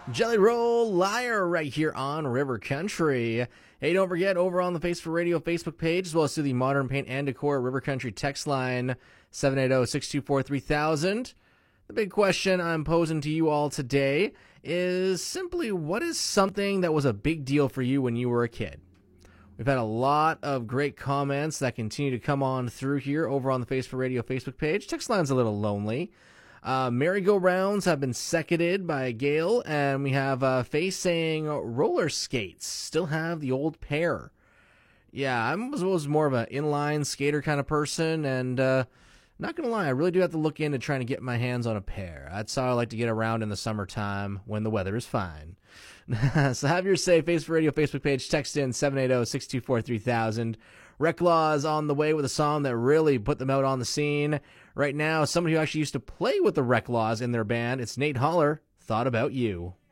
Jelly Roll Liar right here on River Country. Hey, don't forget, over on the Face for Radio Facebook page, as well as through the Modern Paint and Decor River Country text line, 780-624-3000. The big question I'm posing to you all today is simply, what is something that was a big deal for you when you were a kid? We've had a lot of great comments that continue to come on through here over on the Face for Radio Facebook page. Text line's a little lonely. Merry-go-rounds have been seconded by Gail, and we have Faye saying roller skates still have the old pair. Yeah, I was more of an inline skater kind of person, and not going to lie, I really do have to look into trying to get my hands on a pair. That's how I like to get around in the summertime when the weather is fine. So have your say. Face for Radio Facebook page. Text in 780-624-3000. Reclaws on the way with a song that really put them out on the scene. Right now, somebody who actually used to play with the Reclaws in their band. It's Nate Holler, Thought About You.